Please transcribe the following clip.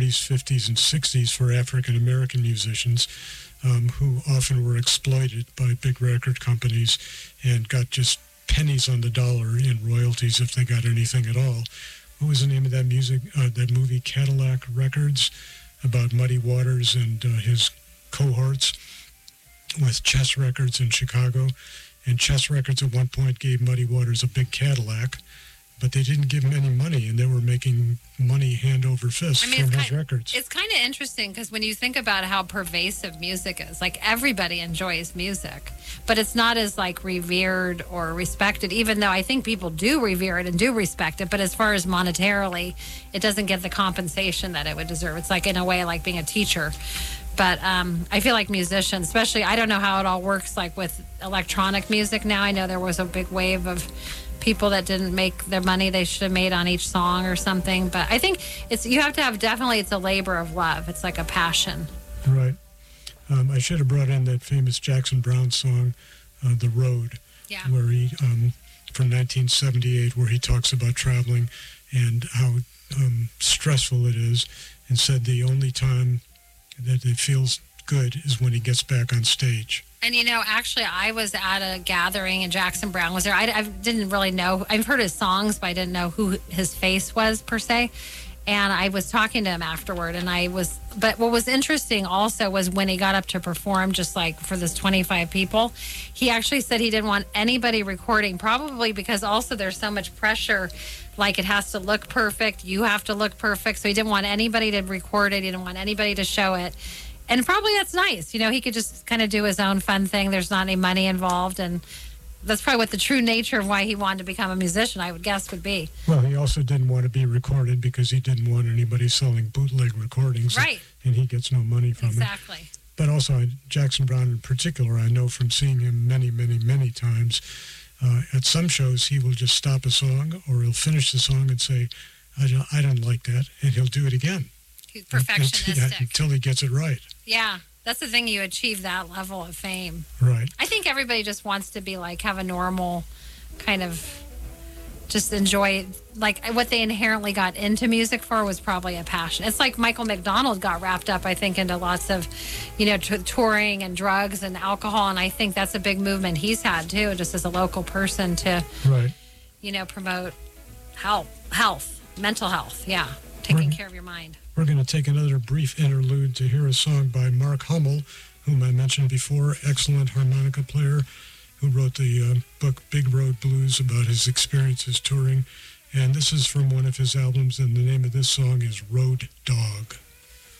40s, 50s, and 60s for African American musicians who often were exploited by big record companies and got just pennies on the dollar in royalties if they got anything at all. What was the name of that that movie, Cadillac Records, about Muddy Waters and his cohorts with Chess Records in Chicago? And Chess Records at one point gave Muddy Waters a big Cadillac, but they didn't give him any money, and they were making money hand over fist from his records. It's kind of interesting because when you think about how pervasive music is, like everybody enjoys music, but it's not as like revered or respected, even though I think people do revere it and do respect it. But as far as monetarily, it doesn't get the compensation that it would deserve. It's like in a way like being a teacher. But I feel like musicians, especially, I don't know how it all works like with electronic music now. I know there was a big wave of people that didn't make their money they should have made on each song or something. But I think you have to have, definitely, it's a labor of love. It's like a passion. Right. I should have brought in that famous Jackson Browne song, The Road, where he, from 1978, where he talks about traveling and how stressful it is, and said the only time that it feels good is when he gets back on stage. And, actually, I was at a gathering and Jackson Browne was there. I didn't really know. I've heard his songs, but I didn't know who his face was, per se. And I was talking to him afterward. But what was interesting also was when he got up to perform, just like for this 25 people, he actually said he didn't want anybody recording, probably because also there's so much pressure. Like, it has to look perfect. You have to look perfect. So he didn't want anybody to record it. He didn't want anybody to show it. And probably that's nice. He could just kind of do his own fun thing. There's not any money involved. And that's probably what the true nature of why he wanted to become a musician, I would guess, would be. Well, he also didn't want to be recorded because he didn't want anybody selling bootleg recordings. Right. And he gets no money from it. Exactly. But also, Jackson Browne in particular, I know from seeing him many, many, many times, at some shows he will just stop a song or he'll finish the song and say, I don't like that, and he'll do it again. He's perfectionistic. Until he gets it right. Yeah, that's the thing, you achieve that level of fame. Right. I think everybody just wants to be like, have a normal kind of, just enjoy, like what they inherently got into music for was probably a passion. It's like Michael McDonald got wrapped up, I think, into lots of, touring and drugs and alcohol. And I think that's a big movement he's had too, just as a local person to, promote health, mental health. Yeah. Taking care of your mind. We're going to take another brief interlude to hear a song by Mark Hummel, whom I mentioned before, excellent harmonica player who wrote the book Big Road Blues about his experiences touring. And this is from one of his albums, and the name of this song is Road Dog.